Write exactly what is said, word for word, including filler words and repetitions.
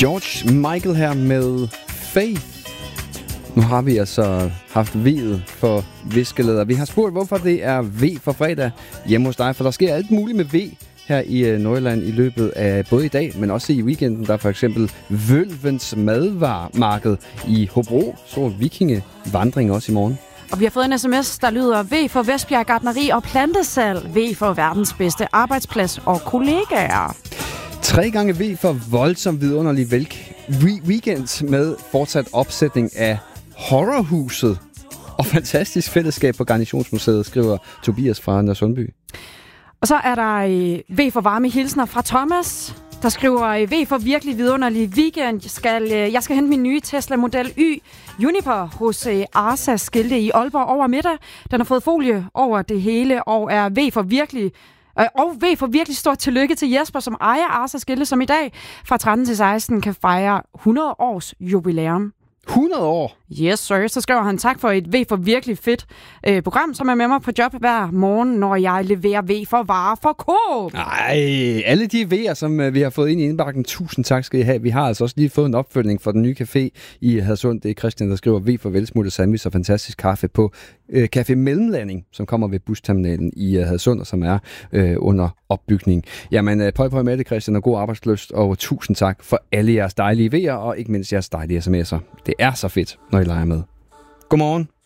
George Michael her med Faith. Nu har vi altså haft V'et for viskeleder. Vi har spurgt, hvorfor det er V for fredag hjemme hos dig, for der sker alt muligt med V her i Nordjylland i løbet af både i dag, men også i weekenden. Der er for eksempel Vølvens madvaremarked i Hobro, så vikingevandring også i morgen. Og vi har fået en sms, der lyder V for Vestbjerg Gartneri og Plantesalg, V for verdens bedste arbejdsplads og kollegaer. Tre gange V for voldsomt vidunderlig vælk. Weekend med fortsat opsætning af Horrorhuset og fantastisk fællesskab på Garnisonsmuseet, skriver Tobias fra Nørresundby. Og så er der V for varme hilsner fra Thomas, der skriver V for virkelig vidunderlig weekend. Jeg skal, jeg skal hente min nye Tesla Model Y Juniper hos Arsa skilte i Aalborg over middag. Den har fået folie over det hele og er V for virkelig Og V for virkelig stort tillykke til Jesper, som ejer Arsa skilte, som i dag fra tretten til seksten kan fejre hundrede års jubilæum. hundrede år? Yes, sir. Så skriver han tak for et V for virkelig fedt øh, program, som er med mig på job hver morgen, når jeg leverer V for varer for Coop. Ej, alle de V'er, som øh, vi har fået ind i indbakken, tusind tak skal I have. Vi har altså også lige fået en opfølgning for den nye café i Hadsund. Det er Christian, der skriver V for velsmuttet sandwich og fantastisk kaffe på øh, Café Mellemlanding, som kommer ved busterminalen i øh, Hadsund, og som er øh, under opbygning. Jamen, øh, pøj pøj med det, Christian, og god arbejdslyst, og tusind tak for alle jeres dejlige V'er, og ikke mindst jeres dejlige sms'er. Det er så fedt, når I leger med. Godmorgen.